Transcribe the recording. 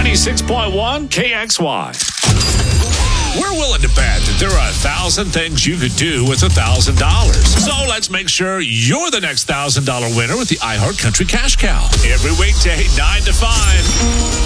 96.1 KXY. We're willing to bet that there are 1,000 things you could do with $1,000. So let's make sure you're the next $1,000 winner with the iHeart Country Cash Cow. Every weekday, 9 to 5.